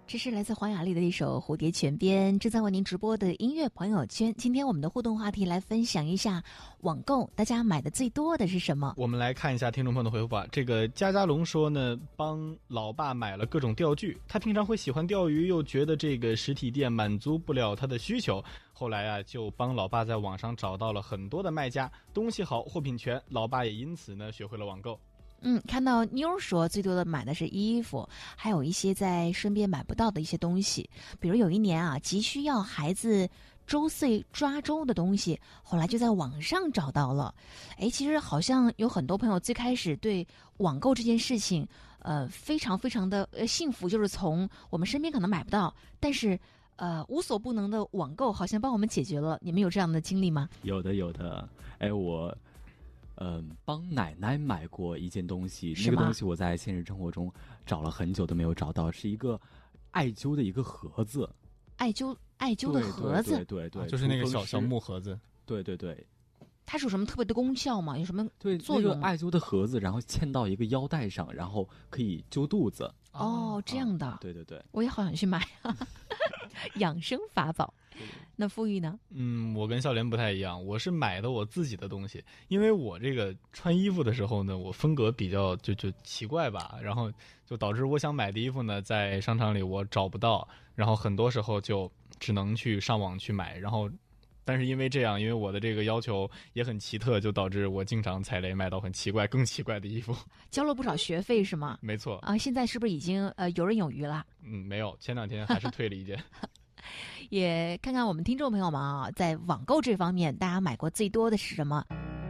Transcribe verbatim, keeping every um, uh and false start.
这是来自黄雅莉的一首《蝴蝶泉边》，正在为您直播的音乐朋友圈。今天我们的互动话题来分享一下网购，大家买的最多的是什么？ 我们来看一下听众朋友的回复吧。这个佳佳龙说呢，帮老爸买了各种钓具，他平常会喜欢钓鱼，又觉得这个实体店满足不了他的需求，后来啊就帮老爸在网上找到了很多的卖家，东西好，货品全，老爸也因此呢学会了网购。 嗯，看到妞说最多的买的是衣服，还有一些在身边买不到的一些东西，比如有一年啊，急需要孩子周岁抓周的东西，后来就在网上找到了。哎，其实好像有很多朋友最开始对网购这件事情，呃，非常非常的呃幸福，就是从我们身边可能买不到，但是呃无所不能的网购好像帮我们解决了。你们有这样的经历吗？ 有的，有的。哎，我。嗯，帮奶奶买过一件东西，那个东西我在现实生活中找了很久都没有找到，是一个艾灸的一个盒子。 艾灸艾灸的盒子， 对对 对, 对、啊， 就是那个小小木盒子。 对对对， 它是有什么特别的功效吗？有什么对作用？ 那个艾灸的盒子，然后嵌到一个腰带上，然后可以灸肚子。 哦，这样的、 啊。对对对， 我也好想去买啊，养生法宝。那富裕呢？ 嗯，我跟笑莲不太一样，我是买的我自己的东西，因为我这个穿衣服的时候呢，我风格比较就就奇怪吧，然后就导致我想买的衣服呢，在商场里我找不到，然后很多时候就只能去上网去买，然后。但是因为这样，因为我的这个要求也很奇特，就导致我经常踩雷，买到很奇怪、更奇怪的衣服。 交了不少学费是吗？ 没错啊，现在是不是已经呃游刃有余了？ 嗯，没有，前两天还是退了一件。 也看看我们听众朋友们啊，在网购这方面，大家买过最多的是什么？